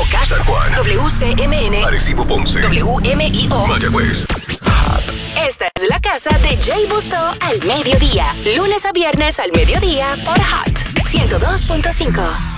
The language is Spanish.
Moca, San Juan, WCMN, Arecibo, Ponce, WMIO, Mayagüez. Esta es la casa de Jay Busso al mediodía. Lunes a viernes al mediodía por Hot 102.5.